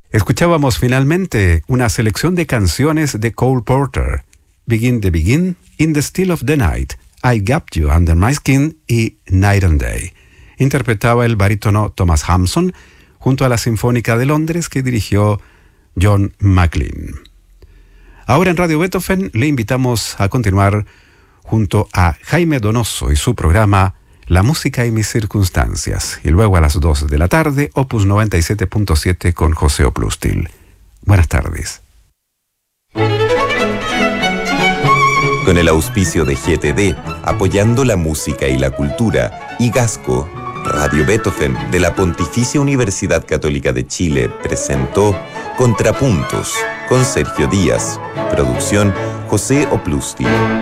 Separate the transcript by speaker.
Speaker 1: Escuchábamos finalmente una selección de canciones de Cole Porter: Begin the Begin, In the Still of the Night, I Got You Under My Skin y Night and Day. Interpretaba el barítono Thomas Hampson junto a la Sinfónica de Londres que dirigió John McLean. Ahora en Radio Beethoven le invitamos a continuar junto a Jaime Donoso y su programa La Música y Mis Circunstancias, y luego a las 2 de la tarde, Opus 97.7 con José Oplustil. Buenas tardes.
Speaker 2: Con el auspicio de GTD, apoyando la música y la cultura, y Gasco, Radio Beethoven de la Pontificia Universidad Católica de Chile presentó Contrapuntos con Sergio Díaz. Producción José Oplustil.